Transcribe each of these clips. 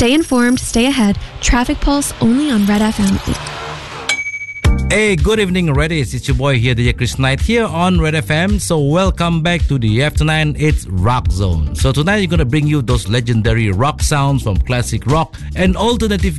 Stay informed, stay ahead. Traffic Pulse only on Red FM. Hey, good evening, Reddies. It's your boy here, DJ Chris Knight, here on Red FM. So welcome back to the After 9. It's Rock Zone. So tonight we're going to bring you those legendary rock sounds from classic rock and alternative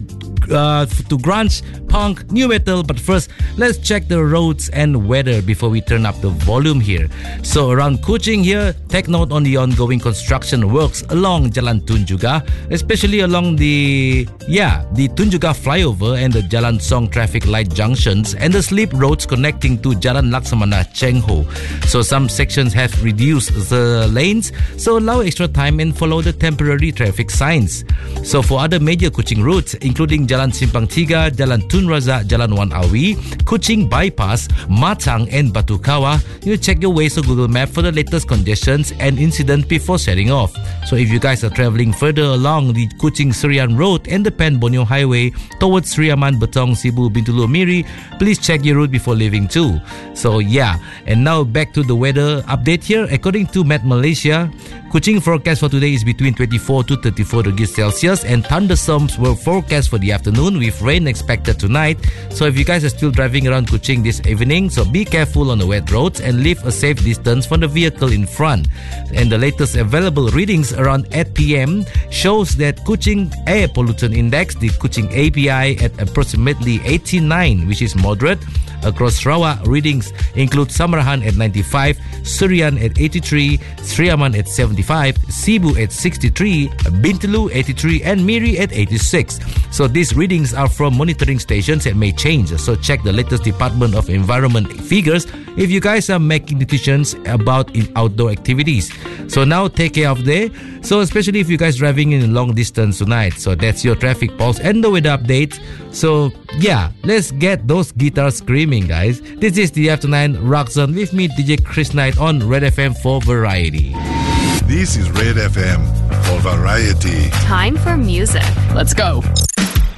to grunge, punk, new metal. But first, let's check the roads and weather before we turn up the volume here. So around Kuching here, take note on the ongoing construction works along Jalan Tunjungan, especially along the Tunjungan flyover and the Jalan Song traffic light junctions and the slip roads connecting to Jalan Laksamana Cheng Ho. So some sections have reduced the lanes, so allow extra time and follow the temporary traffic signs. So for other major Kuching routes, including Jalan Simpang Tiga, Jalan Tun Razak, Jalan Wan Awi, Kuching Bypass, Matang and Batu Kawah, you check your Waze or Google Map for the latest congestions and incidents before setting off. So if you guys are traveling further along the Kuching Serian Road and the Pen Borneo Highway towards Sriaman, Betong, Sibu, Bintulu, Miri, please check your route before leaving too. So yeah, and now back to the weather update here. According to Met Malaysia, Kuching forecast for today is between 24 to 34 degrees Celsius and thunderstorms were forecast for the afternoon with rain expected tonight. So if you guys are still driving around Kuching this evening, so be careful on the wet roads and leave a safe distance from the vehicle in front. And the latest available readings around 8 p.m. shows that Kuching Air Pollution Index, the Kuching API, at approximately 89, which is moderate. Across Sarawak, readings include Samarahan at 95, Surian at 83, Sriaman at 75, Sibu at 63, Bintulu 83 and Miri at 86. So these readings are from monitoring stations and may change. So check the latest Department of Environment figures if you guys are making decisions about outdoor activities. So now take care of day. So especially if you guys driving in long distance tonight. So that's your traffic pulse and the weather update. So yeah, let's get those guitars screaming, guys. This is the After 9 Rock Zone with me, DJ Chris Knight on Red FM for Variety. This is Red FM for Variety. Time for music. Let's go.